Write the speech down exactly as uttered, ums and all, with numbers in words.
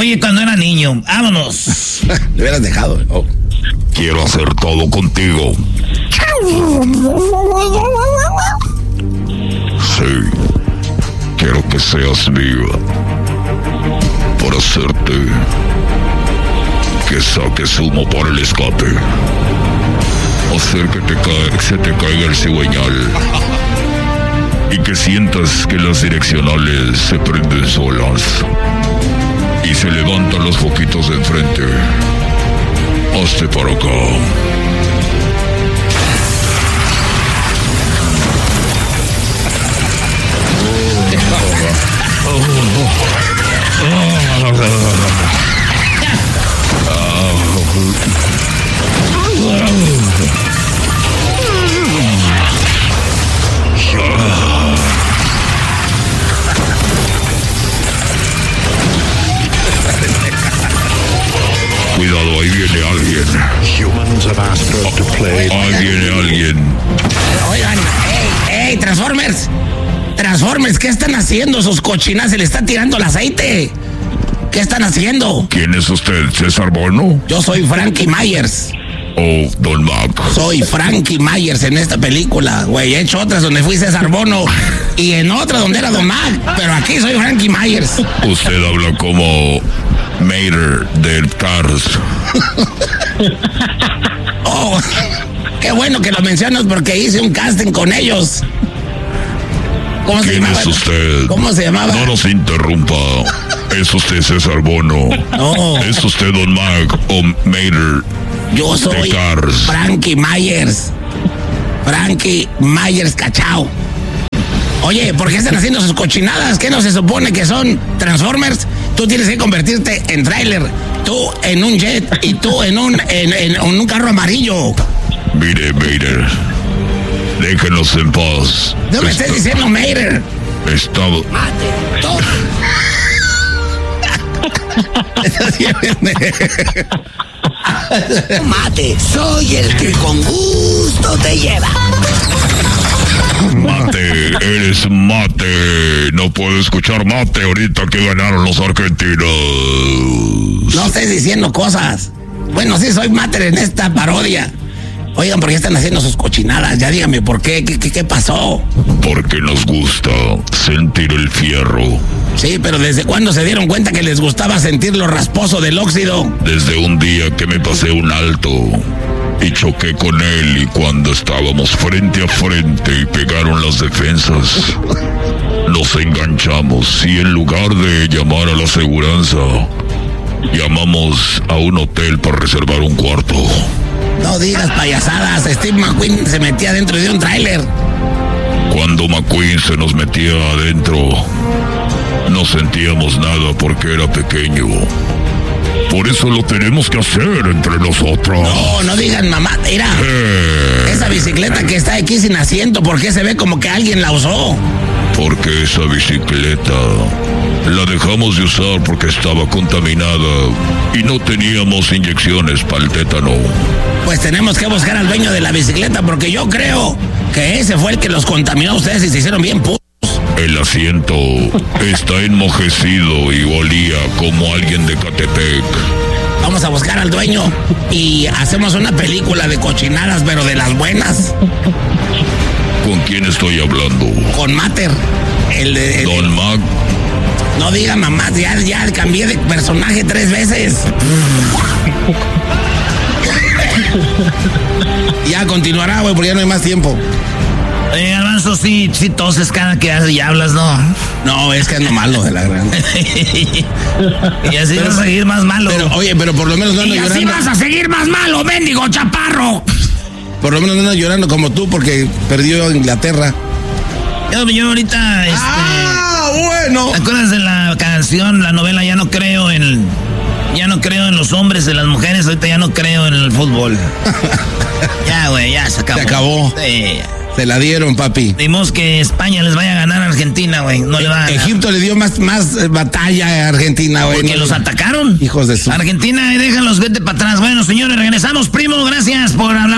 oye cuando era niño. Vámonos. Le hubieras dejado. Oh. Quiero hacer todo contigo. Sí. Quiero que seas mía. Para hacerte que saques humo para el escape. Hacer que te ca- se te caiga el cigüeñal. Y que sientas que las direccionales se prenden solas. Y se levantan los foquitos de enfrente. Hazte para acá. Cuidado, ahí viene alguien. Humans have asked us to play. Ahí viene alguien. Oigan, ey, ey, Transformers. Transformers, ¿qué están haciendo? Sus cochinas, se le está tirando el aceite. ¿Qué están haciendo? ¿Quién es usted? ¿César Bono? Yo soy Frankie Myers. ¿O Don Mac? Soy Frankie Myers en esta película, güey. He hecho otras donde fui César Bono y en otra donde era Don Mac, pero aquí soy Frankie Myers. Usted habla como Mater de Cars. Oh, qué bueno que lo mencionas porque hice un casting con ellos. ¿Cómo se ¿Quién llamaba? es usted? ¿Cómo se llamaba? No nos interrumpa. ¿Es usted César Bono? No. ¿Es usted Don Mac o Mater? Yo soy de Cars. Frankie Myers. Frankie Myers Cachao. Oye, ¿por qué están haciendo sus cochinadas? ¿Qué no se supone que son Transformers? Tú tienes que convertirte en tráiler, tú en un jet y tú en un, en, en, en un carro amarillo. Mire, Mater. Déjenos en paz. No me Está- estés diciendo Mater. Está... Mate. Todo. Mate, soy el que con gusto te lleva. Mate, eres mate. No puedo escuchar mate ahorita que ganaron los argentinos. No estés diciendo cosas. Bueno, sí, soy Mater en esta parodia. Oigan, ¿por qué están haciendo sus cochinadas? Ya díganme, ¿por qué? ¿Qué, qué, qué pasó? Porque nos gusta sentir el fierro. Sí, pero ¿desde cuándo se dieron cuenta que les gustaba sentir lo rasposo del óxido? Desde un día que me pasé un alto y choqué con él y cuando estábamos frente a frente y pegaron las defensas, nos enganchamos y en lugar de llamar a la aseguranza, llamamos a un hotel para reservar un cuarto. No digas payasadas, Steve McQueen se metía dentro de un tráiler. Cuando McQueen se nos metía adentro, no sentíamos nada porque era pequeño. Por eso lo tenemos que hacer entre nosotros. No, no digan mamá, mira, Eh, esa bicicleta que está aquí sin asiento, ¿por qué se ve como que alguien la usó? porque esa bicicleta la dejamos de usar porque estaba contaminada y no teníamos inyecciones para el tétano. Pues tenemos que buscar al dueño de la bicicleta porque yo creo que ese fue el que los contaminó a ustedes y se hicieron bien putos. El asiento está enmojecido y olía como alguien de Catepec. Vamos a buscar al dueño y hacemos una película de cochinadas, pero de las buenas, ¿Con quién estoy hablando? con Mater. El de, el- Don Mac. no diga mamá, ya, ya cambié de personaje tres veces. Ya continuará, güey, porque ya no hay más tiempo. Eh, Alonso, sí, sí toses cada que haces y hablas, ¿no? No, es que ando malo de la gran. Y así vas a seguir más malo. Pero, oye, pero por lo menos no ando y así llorando. vas a seguir más malo, mendigo chaparro. Por lo menos no ando llorando como tú porque perdió Inglaterra. Yo, yo ahorita, este... Ah, bueno. ¿Te acuerdas de la canción, la novela Ya no creo en... Ya no creo en los hombres, en las mujeres, ahorita ya no creo en el fútbol. Ya, güey, ya se acabó. Se acabó. Sí. Se la dieron, papi. Dimos que España les vaya a ganar a Argentina, güey. No le va a ganar. Egipto le dio más, más eh, batalla a Argentina, güey. Porque No, los atacaron. Hijos de su... Argentina, déjalos, vete para atrás. Bueno, señores, regresamos, primo. Gracias por hablar.